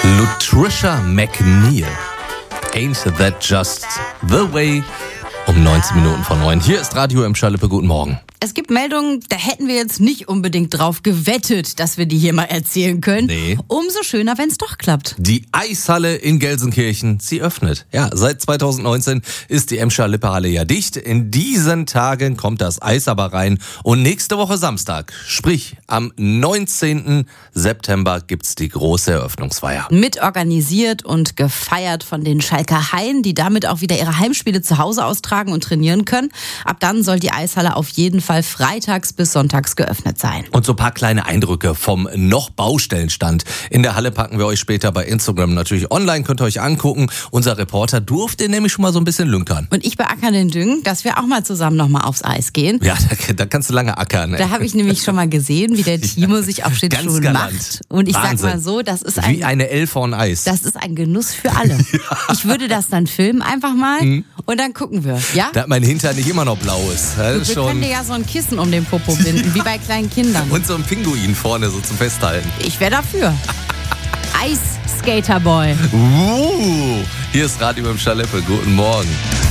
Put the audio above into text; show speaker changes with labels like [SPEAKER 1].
[SPEAKER 1] Lutricia McNeil. Ain't that just the way? Um 19 Minuten vor 9. Hier ist Radio im Schalippe. Guten Morgen.
[SPEAKER 2] Es gibt Meldungen, da hätten wir jetzt nicht unbedingt drauf gewettet, dass wir die hier mal erzählen können.
[SPEAKER 1] Nee.
[SPEAKER 2] Umso schöner, wenn es doch klappt.
[SPEAKER 1] Die Eishalle in Gelsenkirchen, sie öffnet. Ja, seit 2019 ist die Emscher Lippehalle ja dicht. In diesen Tagen kommt das Eis aber rein. Und nächste Woche Samstag, sprich am 19. September, gibt's die große Eröffnungsfeier.
[SPEAKER 2] Mitorganisiert und gefeiert von den Schalker Haien, die damit auch wieder ihre Heimspiele zu Hause austragen und trainieren können. Ab dann soll die Eishalle auf jeden Fall freitags bis sonntags geöffnet sein.
[SPEAKER 1] Und so ein paar kleine Eindrücke vom noch Baustellenstand. In der Halle packen wir euch später bei Instagram natürlich online, könnt ihr euch angucken. Unser Reporter durfte nämlich schon mal so ein bisschen lünkern.
[SPEAKER 2] Und ich beackere den Düngen, dass wir auch mal zusammen nochmal aufs Eis gehen.
[SPEAKER 1] Ja, da kannst du lange ackern. Ne?
[SPEAKER 2] Da habe ich nämlich schon mal gesehen, wie der Timo sich auf Schlittschuhen macht. Und ich
[SPEAKER 1] Wahnsinn.
[SPEAKER 2] sag mal so, das ist
[SPEAKER 1] wie eine Elf von Eis.
[SPEAKER 2] Das ist ein Genuss für alle. Ich würde das dann filmen einfach mal und dann gucken wir. Ja?
[SPEAKER 1] Da mein Hintern nicht immer noch blau ist. Das ist
[SPEAKER 2] Wir können dir ja so ein Kissen um den Popo binden, wie bei kleinen Kindern.
[SPEAKER 1] Und so ein Pinguin vorne so zum Festhalten.
[SPEAKER 2] Ich wäre dafür. Eis Skaterboy.
[SPEAKER 1] Hier ist Radio im Schalippe. Guten Morgen.